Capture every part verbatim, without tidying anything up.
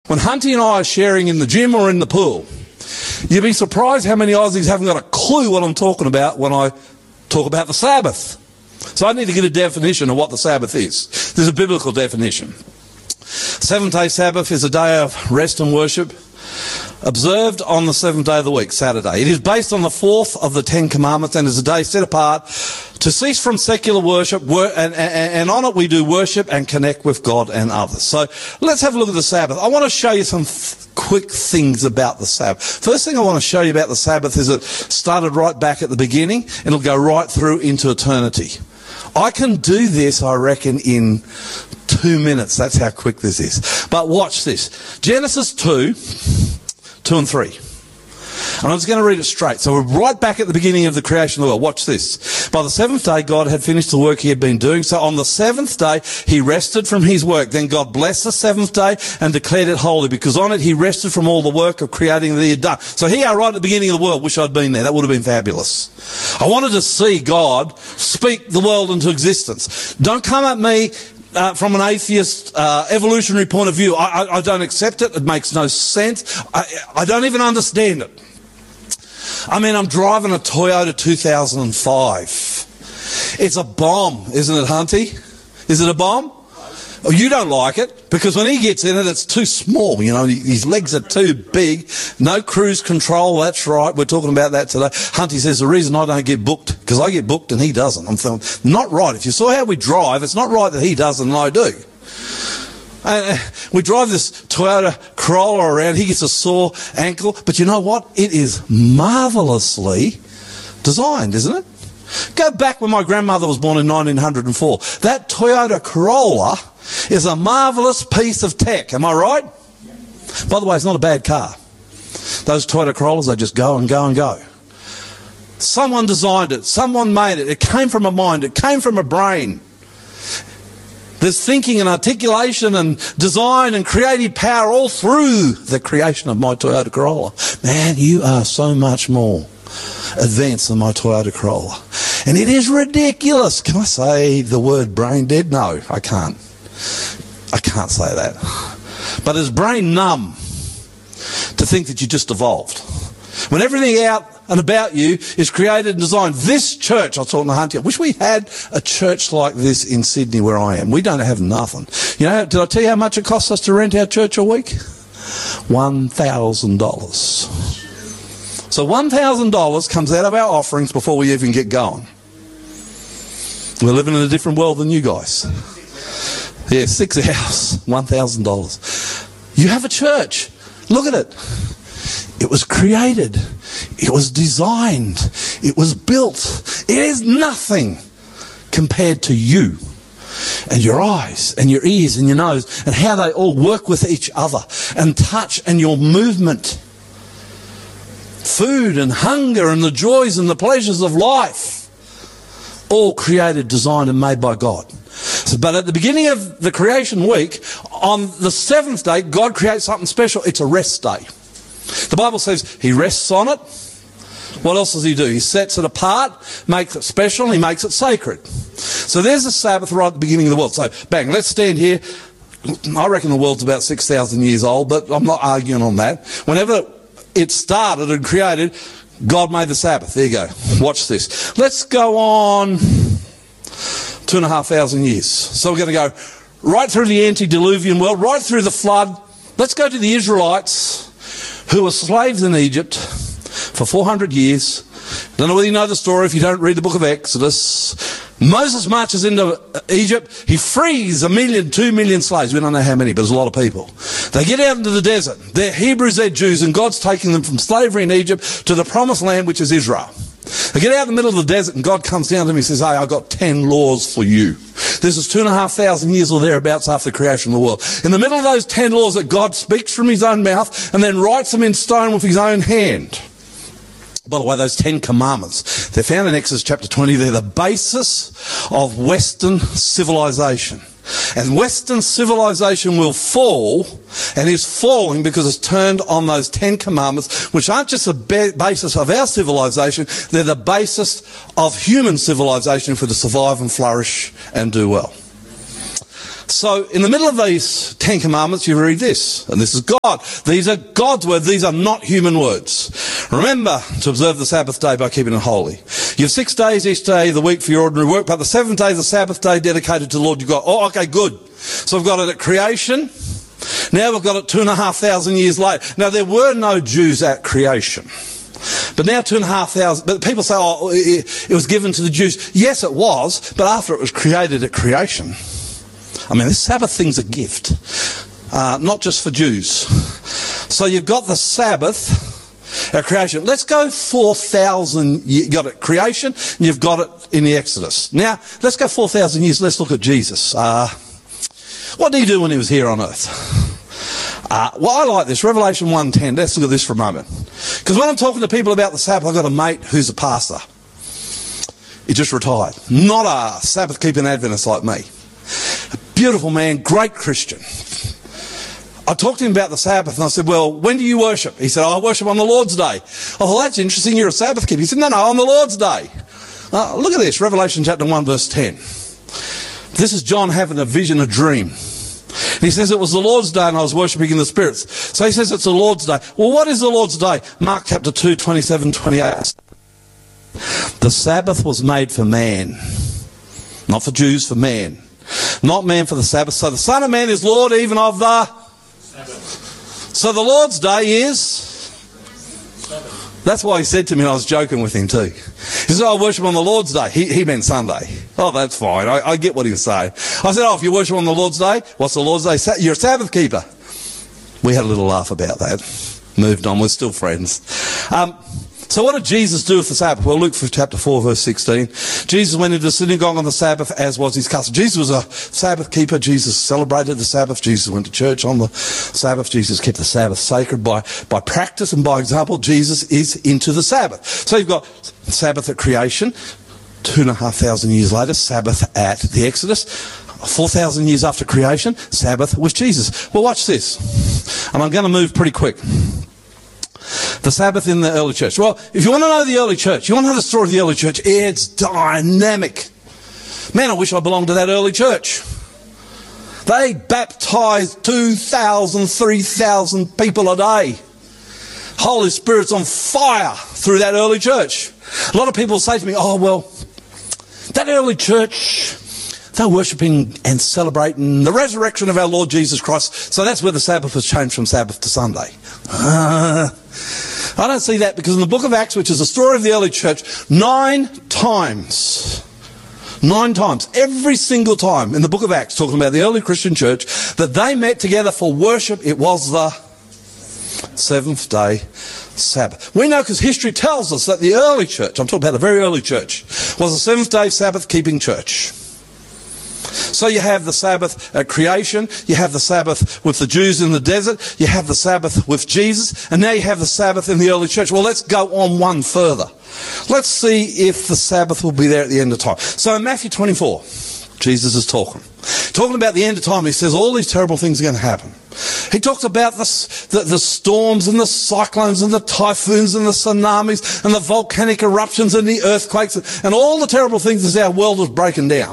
when Hunty and I are sharing in the gym or in the pool, you'd be surprised how many Aussies haven't got a clue what I'm talking about when I talk about the Sabbath. So I need to get a definition of what the Sabbath is. There's a biblical definition. Seventh-day Sabbath is a day of rest and worship observed on the seventh day of the week, Saturday. It is based on the fourth of the Ten Commandments and is a day set apart to cease from secular worship, and, and, and on it we do worship and connect with God and others. So let's have a look at the Sabbath. I want to show you some th- quick things about the Sabbath. First thing I want to show you about the Sabbath is it started right back at the beginning and it'll go right through into eternity. I can do this, I reckon, in two minutes. That's how quick this is. But watch this. Genesis two, two and three. And I'm just going to read it straight. So we're right back at the beginning of the creation of the world. Watch this. By the seventh day, God had finished the work he had been doing. So on the seventh day, he rested from his work. Then God blessed the seventh day and declared it holy, because on it he rested from all the work of creating that he had done. So here, right at the beginning of the world, wish I'd been there. That would have been fabulous. I wanted to see God speak the world into existence. Don't come at me Uh, from an atheist uh, evolutionary point of view. I, I, I don't accept it. It makes no sense. I, I don't even understand it. I mean, I'm driving a Toyota two thousand five. It's a bomb, isn't it, Hunty? Is it a bomb? Oh, you don't like it, because when he gets in it, it's too small. You know, his legs are too big. No cruise control, that's right. We're talking about that today. Hunty says the reason I don't get booked, because I get booked and he doesn't. I'm thinking, not right. If you saw how we drive, it's not right that he does and I do. Uh, we drive this Toyota Corolla around. He gets a sore ankle. But you know what? It is marvellously designed, isn't it? Go back when my grandmother was born in nineteen oh four. That Toyota Corolla is a marvellous piece of tech. Am I right? By the way, it's not a bad car. Those Toyota Corollas, they just go and go and go. Someone designed it. Someone made it. It came from a mind. It came from a brain. There's thinking and articulation and design and creative power all through the creation of my Toyota Corolla. Man, you are so much more advanced than my Toyota Corolla. And it is ridiculous. Can I say the word brain dead? No, I can't. I can't say that. But it's brain numb to think that you just evolved. When everything out and about you is created and designed. This church, I was talking to Hunty, I wish we had a church like this in Sydney where I am. We don't have nothing. You know, did I tell you how much it costs us to rent our church a week? one thousand dollars. So one thousand dollars comes out of our offerings before we even get going. We're living in a different world than you guys. Yeah, six hours, one thousand dollars. You have a church. Look at it. It was created. It was designed. It was built. It is nothing compared to you and your eyes and your ears and your nose and how they all work with each other and touch and your movement. Food and hunger and the joys and the pleasures of life. All created, designed and made by God. So, but at the beginning of the creation week, on the seventh day, God creates something special. It's a rest day. The Bible says he rests on it. What else does he do? He sets it apart, makes it special, and he makes it sacred. So there's the Sabbath right at the beginning of the world. So, bang, let's stand here. I reckon the world's about six thousand years old, but I'm not arguing on that. Whenever it started and created, God made the Sabbath. There you go. Watch this. Let's go on two and a half thousand years. So we're going to go right through the antediluvian world, right through the flood. Let's go to the Israelites who were slaves in Egypt for four hundred years. Don't know whether you know the story if you don't read the book of Exodus. Moses marches into Egypt. He frees a million, two million slaves. We don't know how many, but there's a lot of people. They get out into the desert. They're Hebrews, they're Jews, and God's taking them from slavery in Egypt to the promised land, which is Israel. They get out in the middle of the desert, and God comes down to them and says, hey, I've got ten laws for you. This is two and a half thousand years or thereabouts after the creation of the world. In the middle of those ten laws that God speaks from his own mouth and then writes them in stone with his own hand. By the way, those Ten Commandments, they're found in Exodus chapter twenty. They're the basis of Western civilization. And Western civilization will fall, and is falling because it's turned on those Ten Commandments, which aren't just the basis of our civilization, they're the basis of human civilization for to survive and flourish and do well. So in the middle of these Ten Commandments, you read this, and this is God. These are God's words. These are not human words. Remember to observe the Sabbath day by keeping it holy. You have six days each day of the week for your ordinary work, but the seventh day is the Sabbath day dedicated to the Lord your God. Oh, okay, good. So I've got it at creation. Now we've got it two and a half thousand years later. Now there were no Jews at creation. But now two and a half thousand, but people say, oh, it, it was given to the Jews. Yes, it was, but after it was created at creation. I mean, this Sabbath thing's a gift, uh, not just for Jews. So you've got the Sabbath at creation. Let's go four thousand, you got it at creation, and you've got it in the Exodus. Now, let's go four thousand years, let's look at Jesus. Uh, what did he do when he was here on earth? Uh, well, I like this, Revelation one ten, let's look at this for a moment. Because when I'm talking to people about the Sabbath, I've got a mate who's a pastor. He just retired. Not a Sabbath-keeping Adventist like me. A beautiful man, great Christian. I talked to him about the Sabbath and I said, well, when do you worship? He said, oh, I worship on the Lord's Day. I thought, well, that's interesting, you're a Sabbath keeper. He said, no, no, on the Lord's Day. Uh, look at this, Revelation chapter one, verse ten. This is John having a vision, a dream. And he says, it was the Lord's Day and I was worshipping in the spirits. So he says it's the Lord's Day. Well, what is the Lord's Day? Mark chapter two, twenty-seven, twenty-eight. The Sabbath was made for man. Not for Jews, for man. Not man for the Sabbath. So the Son of Man is Lord even of the Sabbath. So the Lord's Day is Sabbath. That's why he said to me, and I was joking with him too. He said, oh, I worship on the Lord's Day. He, he meant Sunday. Oh, that's fine. I, I get what he was saying. I said, oh, if you worship on the Lord's Day, what's the Lord's Day? You're a Sabbath keeper. We had a little laugh about that. Moved on. We're still friends. Um, So what did Jesus do with the Sabbath? Well, Luke chapter four, verse sixteen. Jesus went into the synagogue on the Sabbath, as was his custom. Jesus was a Sabbath keeper. Jesus celebrated the Sabbath. Jesus went to church on the Sabbath. Jesus kept the Sabbath sacred by, by practice and by example. Jesus is into the Sabbath. So you've got Sabbath at creation, two and a half thousand years later, Sabbath at the Exodus. Four thousand years after creation, Sabbath with Jesus. Well, watch this. And I'm going to move pretty quick. The Sabbath in the early church. Well, if you want to know the early church, you want to know the story of the early church, it's dynamic. Man, I wish I belonged to that early church. They baptized two thousand, three thousand people a day. Holy Spirit's on fire through that early church. A lot of people say to me, oh, well, that early church, they're worshipping and celebrating the resurrection of our Lord Jesus Christ. So that's where the Sabbath was changed from Sabbath to Sunday. Uh, I don't see that, because in the book of Acts, which is the story of the early church, nine times, nine times, every single time in the book of Acts, talking about the early Christian church, that they met together for worship, it was the seventh day Sabbath. We know because history tells us that the early church, I'm talking about the very early church, was a seventh day Sabbath keeping church. So you have the Sabbath at creation, you have the Sabbath with the Jews in the desert, you have the Sabbath with Jesus, and now you have the Sabbath in the early church. Well, let's go on one further. Let's see if the Sabbath will be there at the end of time. So in Matthew twenty-four, Jesus is talking. Talking about the end of time, he says all these terrible things are going to happen. He talks about the, the, the storms and the cyclones and the typhoons and the tsunamis and the volcanic eruptions and the earthquakes and all the terrible things as our world is breaking down.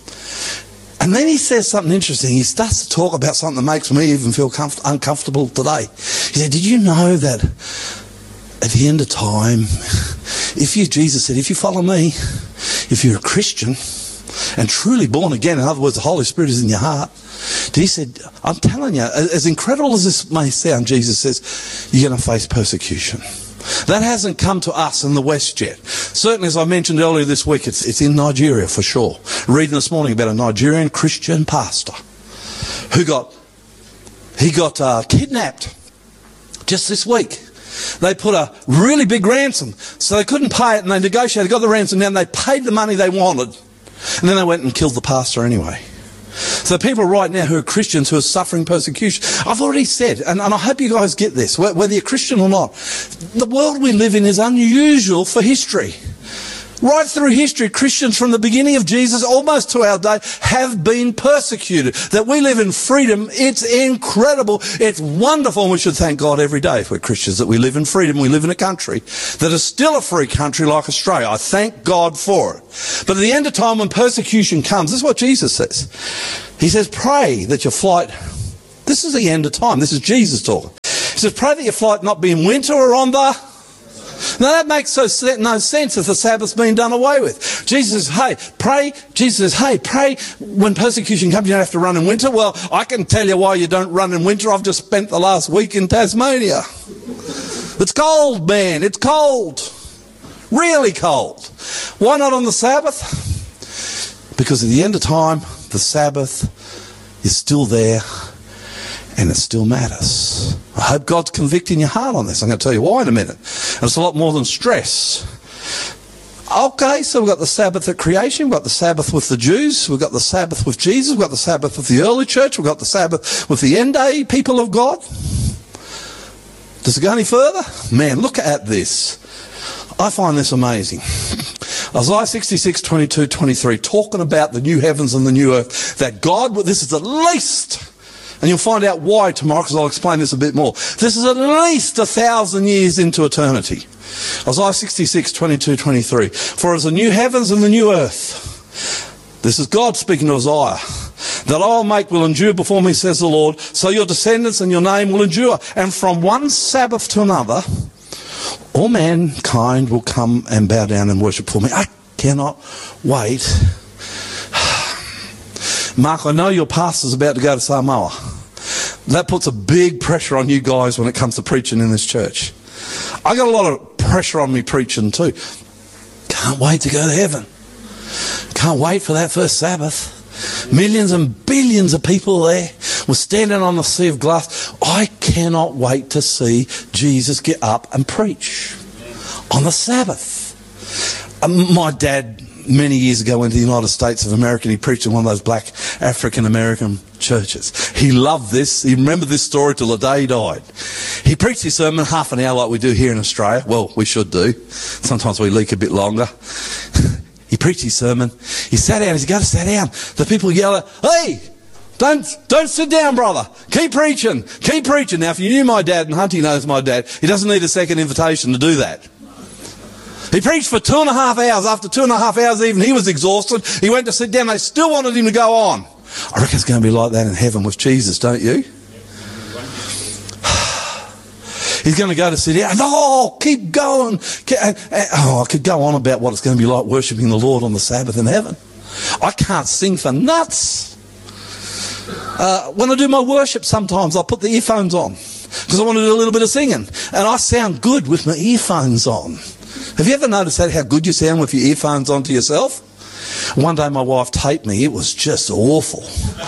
And then he says something interesting. He starts to talk about something that makes me even feel comf- uncomfortable today. He said, did you know that at the end of time, if you, Jesus said, if you follow me, if you're a Christian and truly born again, in other words, the Holy Spirit is in your heart, he said, I'm telling you, as incredible as this may sound, Jesus says, you're going to face persecution. That hasn't come to us in the West yet. Certainly, as I mentioned earlier this week, it's, it's in Nigeria for sure. Reading this morning about a Nigerian Christian pastor who got, he got uh, kidnapped just this week. They put a really big ransom, so they couldn't pay it, and they negotiated, got the ransom down, they paid the money they wanted, and then they went and killed the pastor anyway. So people right now who are Christians who are suffering persecution, I've already said, and, and I hope you guys get this, whether you're Christian or not, the world we live in is unusual for history. Right through history, Christians from the beginning of Jesus almost to our day have been persecuted. That we live in freedom, it's incredible, it's wonderful, and we should thank God every day if we're Christians that we live in freedom, we live in a country that is still a free country like Australia. I thank God for it. But at the end of time when persecution comes, this is what Jesus says. He says, pray that your flight, this is the end of time. This is Jesus talking. He says, pray that your flight not be in winter or on the... Now that makes so no sense if the Sabbath's been done away with. Jesus says, hey, pray. Jesus says, hey, pray when persecution comes, you don't have to run in winter. Well, I can tell you why you don't run in winter. I've just spent the last week in Tasmania. It's cold, man. It's cold. Really cold. Why not on the Sabbath? Because at the end of time, the Sabbath is still there and it still matters. I hope God's convicting your heart on this. I'm going to tell you why in a minute. And it's a lot more than stress. Okay, so we've got the Sabbath at creation, we've got the Sabbath with the Jews, we've got the Sabbath with Jesus, we've got the Sabbath with the early church, we've got the Sabbath with the end day people of God. Does it go any further? Man, look at this. I find this amazing. Isaiah sixty-six, twenty-two, twenty-three, talking about the new heavens and the new earth, that God, this is at least, and you'll find out why tomorrow because I'll explain this a bit more. This is at least a thousand years into eternity. Isaiah sixty-six, twenty-two, twenty-three. For as the new heavens and the new earth, this is God speaking to Isaiah, that I will make will endure before me, says the Lord, so your descendants and your name will endure. And from one Sabbath to another, all mankind will come and bow down and worship for me. I cannot wait. Mark, I know your pastor's about to go to Samoa. That puts a big pressure on you guys when it comes to preaching in this church. I got a lot of pressure on me preaching too. Can't wait to go to heaven. Can't wait for that first Sabbath. Millions and billions of people there. We're standing on the sea of glass. I cannot wait to see Jesus get up and preach on the Sabbath. Um, my dad, many years ago, went to the United States of America and he preached in one of those black African American churches. He loved this. He remembered this story till the day he died. He preached his sermon half an hour like we do here in Australia. Well, we should do. Sometimes we leak a bit longer. He preached his sermon. He sat down. He's got to sit down. The people yell at, hey, don't, don't sit down, brother. Keep preaching. Keep preaching. Now, if you knew my dad, and Hunty knows my dad, he doesn't need a second invitation to do that. He preached for two and a half hours. After two and a half hours even, he was exhausted. He went to sit down. They still wanted him to go on. I reckon it's going to be like that in heaven with Jesus, don't you? He's going to go to sit down. Oh, keep going. Oh, I could go on about what it's going to be like worshipping the Lord on the Sabbath in heaven. I can't sing for nuts. Uh, when I do my worship sometimes, I put the earphones on because I want to do a little bit of singing. And I sound good with my earphones on. Have you ever noticed that, how good you sound with your earphones on to yourself? One day my wife taped me. It was just awful.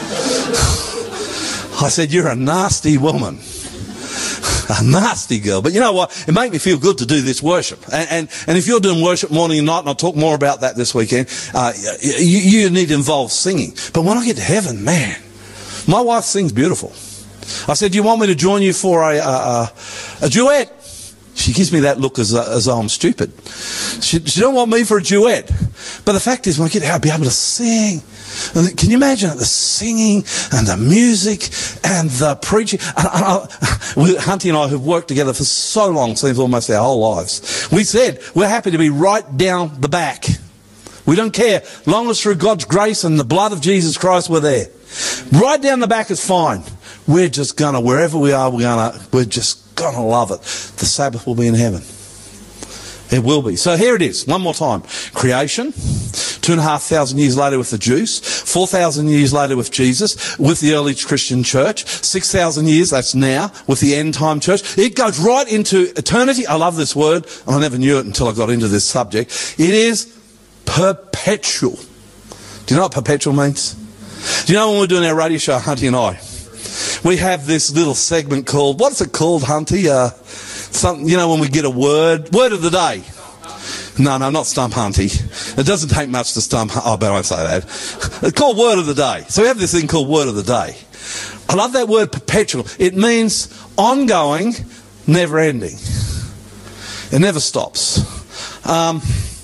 I said, you're a nasty woman. A nasty girl. But you know what? It made me feel good to do this worship. And, and, and if you're doing worship morning and night, and I'll talk more about that this weekend, uh, you, you need to involve singing. But when I get to heaven, man, my wife sings beautiful. I said, do you want me to join you for a, a, a duet? She gives me that look as, uh, as though I'm stupid. She, she don't want me for a duet. But the fact is, when I get there, I'll be able to sing. And can you imagine it? The singing and the music and the preaching. And, and I, Hunty and I have worked together for so long, seems almost our whole lives. We said we're happy to be right down the back. We don't care. Long as through God's grace and the blood of Jesus Christ we're there. Right down the back is fine. We're just going to, wherever we are, we're going to, we're just going to love it. The Sabbath will be in heaven. It will be. So here it is, one more time. Creation, two and a half thousand years later with the Jews, four thousand years later with Jesus, with the early Christian church, six thousand years, that's now, with the end time church. It goes right into eternity. I love this word, and I never knew it until I got into this subject. It is perpetual. Do you know what perpetual means? Do you know when we're doing our radio show, Hunty and I, we have this little segment called, what's it called, Hunty? Uh, something, you know, when we get a word, word of the day. No, no, not Stump Hunty. It doesn't take much to stump. Oh, but I won't say that. It's called word of the day. So we have this thing called word of the day. I love that word perpetual. It means ongoing, never ending. It never stops. Um,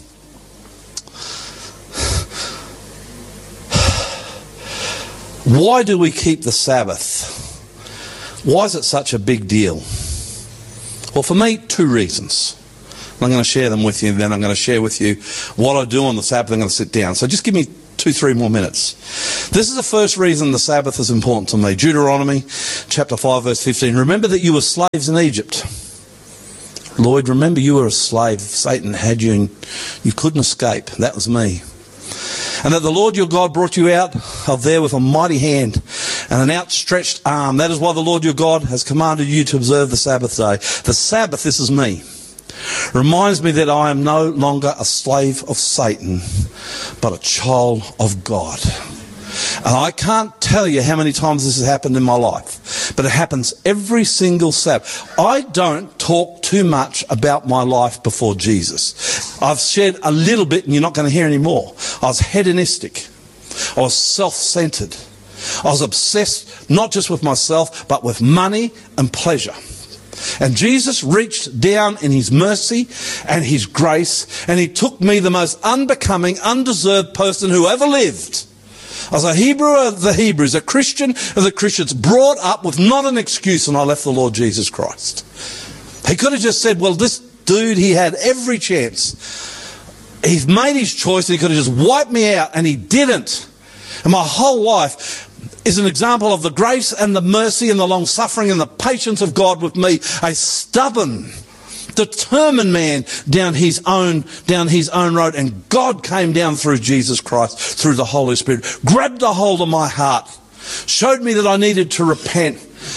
why do we keep the Sabbath? Why is it such a big deal? Well, for me, two reasons. I'm going to share them with you, and then I'm going to share with you what I do on the Sabbath. I'm going to sit down. So just give me two, three more minutes. This is the first reason the Sabbath is important to me. Deuteronomy chapter five, verse fifteen. Remember that you were slaves in Egypt. Lloyd, remember you were a slave. Satan had you and you couldn't escape. That was me. And that the Lord your God brought you out of there with a mighty hand and an outstretched arm. That is why the Lord your God has commanded you to observe the Sabbath day. The Sabbath, this is me, reminds me that I am no longer a slave of Satan, but a child of God. And I can't tell you how many times this has happened in my life, but it happens every single Sabbath. I don't talk too much about my life before Jesus. I've shared a little bit and you're not going to hear any more. I was hedonistic. I was self-centered. I was obsessed not just with myself, but with money and pleasure. And Jesus reached down in his mercy and his grace, and he took me, the most unbecoming, undeserved person who ever lived. I was a Hebrew of the Hebrews, a Christian of the Christians, brought up with not an excuse, and I left the Lord Jesus Christ. He could have just said, well, this dude, he had every chance. He's made his choice, and he could have just wiped me out, and he didn't. And my whole life is an example of the grace and the mercy and the long-suffering and the patience of God with me, a stubborn, determined man down his own down his own road, and God came down through Jesus Christ, through the Holy Spirit, grabbed a hold of my heart, showed me that I needed to repent.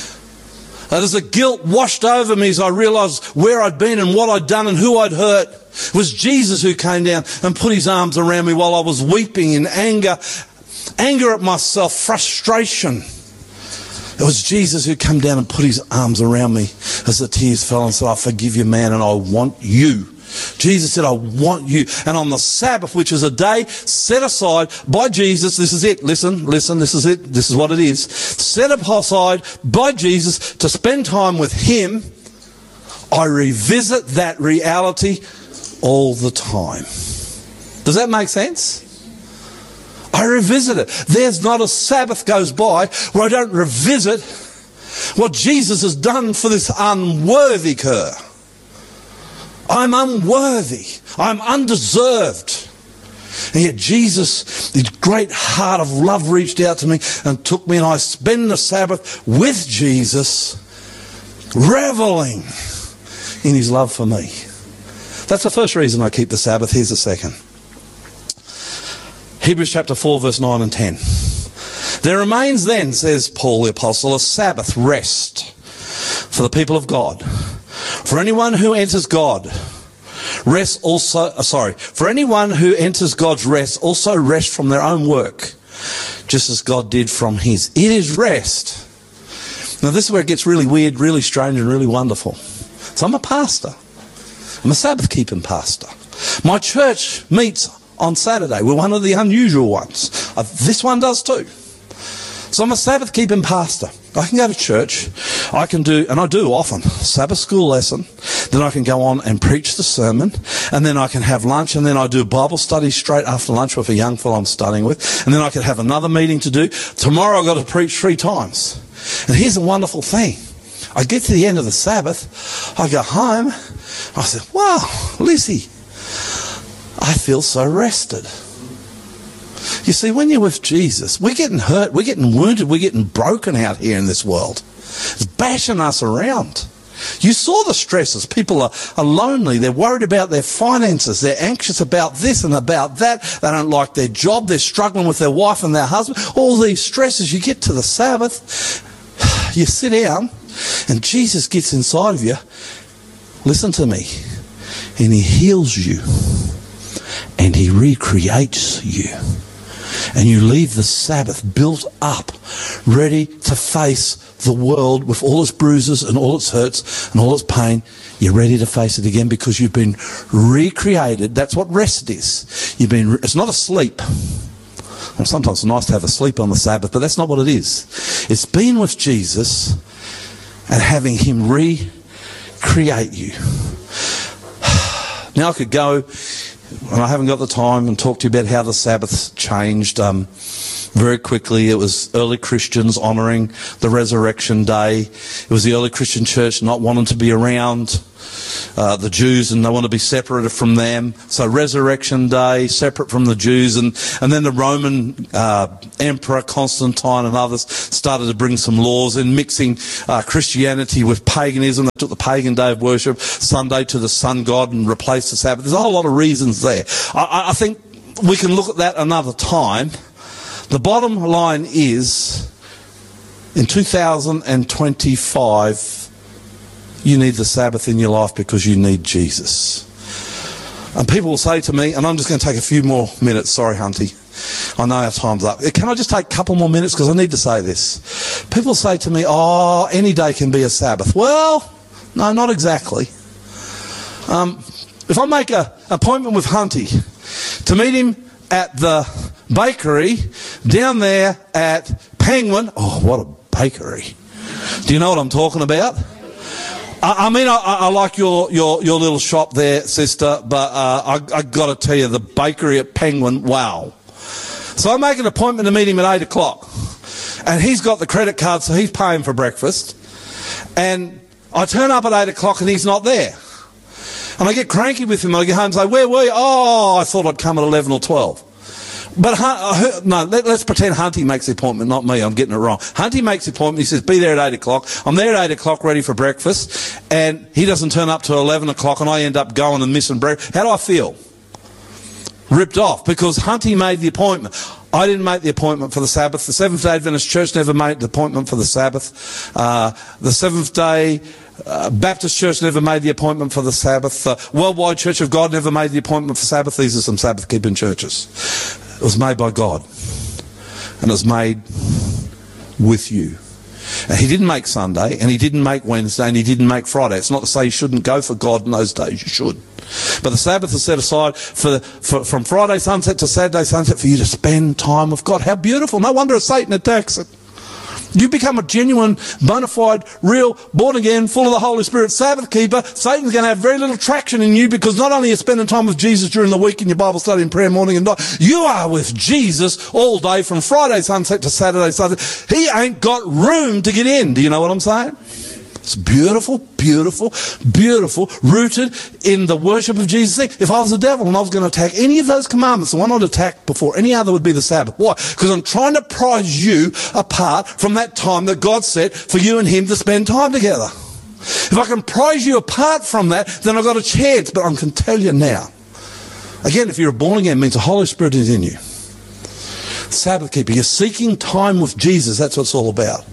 Uh, there's a guilt washed over me as I realised where I'd been and what I'd done and who I'd hurt. It was Jesus who came down and put his arms around me while I was weeping in anger, anger at myself, frustration. It was Jesus who came down and put his arms around me as the tears fell and said, I forgive you, man, and I want you. Jesus said, I want you. And on the Sabbath, which is a day set aside by Jesus, this is it. Listen, listen, this is it. This is what it is. Set aside by Jesus to spend time with him. I revisit that reality all the time. Does that make sense? I revisit it. There's not a Sabbath goes by where I don't revisit what Jesus has done for this unworthy cur. I'm unworthy. I'm undeserved. And yet Jesus, his great heart of love, reached out to me and took me, and I spend the Sabbath with Jesus, reveling in his love for me. That's the first reason I keep the Sabbath. Here's the second. Hebrews chapter four, verse nine and ten. There remains then, says Paul the Apostle, a Sabbath rest for the people of God. For anyone who enters God, rest also, uh, sorry, for anyone who enters God's rest also rest from their own work, just as God did from his. It is rest. Now this is where it gets really weird, really strange and really wonderful. So I'm a pastor. I'm a Sabbath-keeping pastor. My church meets on Saturday. We're one of the unusual ones. Uh, this one does too. So I'm a Sabbath-keeping pastor. I can go to church. I can do, and I do often, Sabbath school lesson. Then I can go on and preach the sermon. And then I can have lunch. And then I do Bible study straight after lunch with a young fellow I'm studying with. And then I can have another meeting to do. Tomorrow I've got to preach three times. And here's a wonderful thing. I get to the end of the Sabbath. I go home. I say, wow, Lizzie, I feel so rested. You see, when you're with Jesus, we're getting hurt, we're getting wounded, we're getting broken out here in this world. It's bashing us around. You saw the stresses. People are, are lonely. They're worried about their finances. They're anxious about this and about that. They don't like their job. They're struggling with their wife and their husband. All these stresses. You get to the Sabbath, you sit down, and Jesus gets inside of you. Listen to me. And he heals you. And he recreates you. And you leave the Sabbath built up, ready to face the world with all its bruises and all its hurts and all its pain. You're ready to face it again because you've been recreated. That's what rest is. You've been. It's not a sleep. Well, sometimes it's nice to have a sleep on the Sabbath, but that's not what it is. It's being with Jesus and having him recreate you. Now I could go, and I haven't got the time, and talk to you about how the Sabbath's changed. Um, Very quickly, it was early Christians honouring the resurrection day. It was the early Christian church not wanting to be around uh, the Jews, and they want to be separated from them. So resurrection day, separate from the Jews, and, and then the Roman uh, Emperor Constantine and others started to bring some laws in, mixing uh, Christianity with paganism. They took the pagan day of worship, Sunday, to the sun god and replaced the Sabbath. There's a whole lot of reasons there. I, I think we can look at that another time. The bottom line is, in two thousand twenty-five, you need the Sabbath in your life because you need Jesus. And people will say to me, and I'm just going to take a few more minutes, sorry Hunty, I know our time's up. Can I just take a couple more minutes because I need to say this. People say to me, oh, any day can be a Sabbath. Well, no, not exactly. Um, if I make an appointment with Hunty to meet him at the bakery down there at Penguin. Oh, what a bakery. Do you know what I'm talking about? I, I mean, I, I like your, your, your little shop there, sister, but uh, I, I got to tell you, the bakery at Penguin, wow. So I make an appointment to meet him at eight o'clock. And he's got the credit card, so he's paying for breakfast. And I turn up at eight o'clock and he's not there. And I get cranky with him. I get home and say, where were you? Oh, I thought I'd come at eleven or twelve. But, uh, no, let, let's pretend Hunty makes the appointment, not me. I'm getting it wrong. Hunty makes the appointment. He says, be there at eight o'clock. I'm there at eight o'clock ready for breakfast. And he doesn't turn up till eleven o'clock and I end up going and missing breakfast. How do I feel? Ripped off, because Hunty made the appointment. I didn't make the appointment for the Sabbath. The Seventh-day Adventist Church never made the appointment for the Sabbath. Uh, the Seventh-day uh, Baptist Church never made the appointment for the Sabbath. Uh, Worldwide Church of God never made the appointment for Sabbath. These are some Sabbath-keeping churches. It was made by God. And it was made with you. And he didn't make Sunday, and he didn't make Wednesday, and he didn't make Friday. It's not to say you shouldn't go for God in those days. You should. But the Sabbath is set aside for, for from Friday sunset to Saturday sunset for you to spend time with God. How beautiful. No wonder Satan attacks it. You become a genuine, bona fide, real, born again, full of the Holy Spirit Sabbath keeper. Satan's going to have very little traction in you, because not only are you spending time with Jesus during the week in your Bible study and prayer morning and night, you are with Jesus all day from Friday sunset to Saturday sunset. He ain't got room to get in. Do you know what I'm saying? It's beautiful, beautiful, beautiful, rooted in the worship of Jesus. If I was the devil and I was going to attack any of those commandments, the one I'd attack before any other would be the Sabbath. Why? Because I'm trying to prize you apart from that time that God set for you and him to spend time together. If I can prize you apart from that, then I've got a chance. But I can tell you now, again, if you're born again, it means the Holy Spirit is in you. Sabbath keeper, you're seeking time with Jesus. That's what it's all about.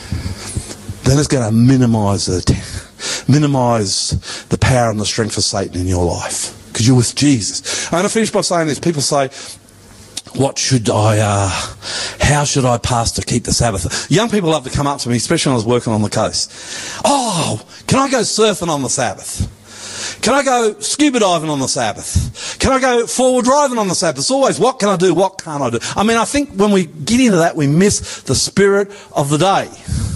Then it's going to minimise the, minimise the power and the strength of Satan in your life, because you're with Jesus. I'm going to finish by saying this. People say, what should I, uh, how should I, Pastor, keep the Sabbath? Young people love to come up to me, especially when I was working on the coast. Oh, can I go surfing on the Sabbath? Can I go scuba diving on the Sabbath? Can I go forward driving on the Sabbath? It's always, what can I do? What can't I do? I mean, I think when we get into that, we miss the spirit of the day.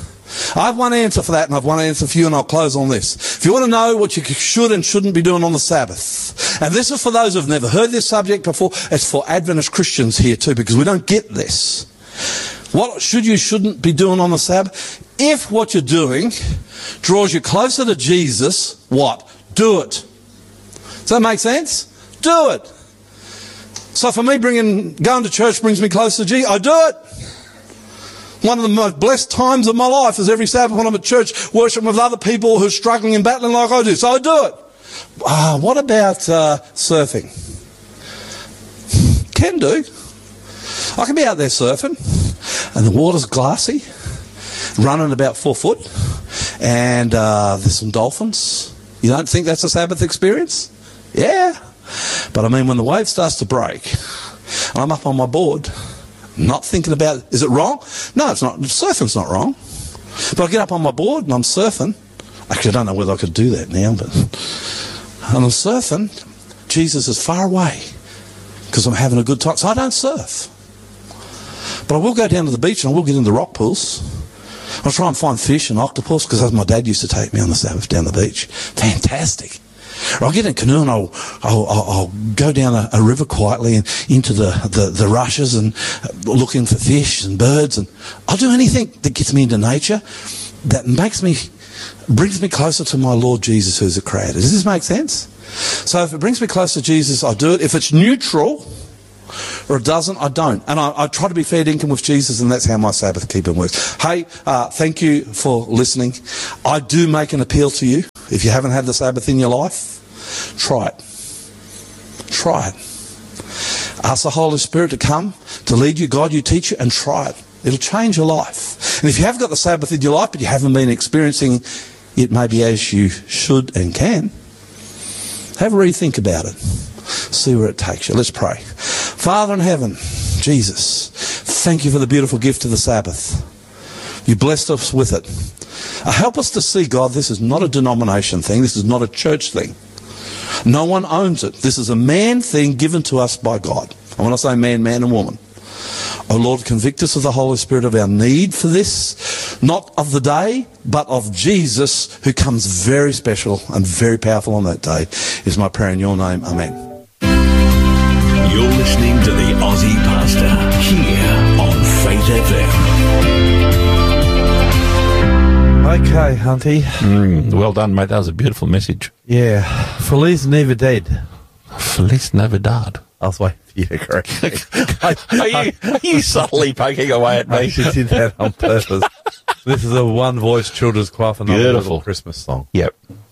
I have one answer for that, and I have one answer for you, and I'll close on this. If you want to know what you should and shouldn't be doing on the Sabbath, and this is for those who have never heard this subject before, it's for Adventist Christians here too, because we don't get this. What should you shouldn't be doing on the Sabbath? If what you're doing draws you closer to Jesus, what? Do it. Does that make sense? Do it. So for me, bringing going to church brings me closer to Jesus. I do it. One of the most blessed times of my life is every Sabbath when I'm at church worshiping with other people who are struggling and battling like I do. So I do it. Ah, what about uh, surfing? Can do. I can be out there surfing and the water's glassy, running about four foot, and uh, there's some dolphins. You don't think that's a Sabbath experience? Yeah. But I mean, when the wave starts to break, I'm up on my board, not thinking about, is it wrong? No, it's not. Surfing's not wrong. But I get up on my board and I'm surfing. Actually, I don't know whether I could do that now, but and I'm surfing. Jesus is far away because I'm having a good time. So I don't surf. But I will go down to the beach and I will get into rock pools. I'll try and find fish and octopus, because that's my dad used to take me on the Sabbath down the beach. Fantastic. Or I'll get in a canoe and I'll, I'll, I'll, I'll go down a, a river quietly and into the, the, the rushes and looking for fish and birds. And I'll do anything that gets me into nature that makes me, brings me closer to my Lord Jesus, who's the creator. Does this make sense? So if it brings me closer to Jesus, I do it. If it's neutral or it doesn't, I don't. And I, I try to be fair dinkum with Jesus, and that's how my Sabbath keeping works. Hey, uh, thank you for listening. I do make an appeal to you. If you haven't had the Sabbath in your life, try it. Try it. Ask the Holy Spirit to come, to lead you, guide you, teach you, and try it. It'll change your life. And if you have got the Sabbath in your life, but you haven't been experiencing it maybe as you should and can, have a rethink about it. See where it takes you. Let's pray. Father in heaven, Jesus, thank you for the beautiful gift of the Sabbath. You blessed us with it. Uh, help us to see, God, this is not a denomination thing. This is not a church thing. No one owns it. This is a man thing given to us by God. And when I say man, man and woman. Oh Lord, convict us of the Holy Spirit of our need for this, not of the day, but of Jesus, who comes very special and very powerful on that day, is my prayer in your name. Amen. You're listening to the Aussie Pastor here on Faith F M. Okay, Hunty. Mm, well done, mate. That was a beautiful message. Yeah. Feliz Navidad. Feliz Navidad. I was waiting for you to correct me. Are you, are you subtly poking away at I me? actually did that on purpose. This is a one-voice children's choir for another Beautiful. little Christmas song. Yep.